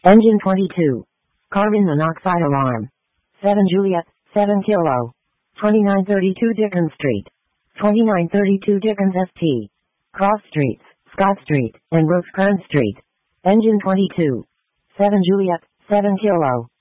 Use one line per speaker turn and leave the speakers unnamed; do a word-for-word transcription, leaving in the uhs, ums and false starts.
Engine twenty-two. Carbon monoxide alarm. seven Juliet, seven Kilo. twenty-nine thirty-two Dickens Street. twenty-nine thirty-two Dickens S T. Cross Streets, Scott Street, and Rosecrans Street. Engine twenty-two. seven Juliet, seven Kilo.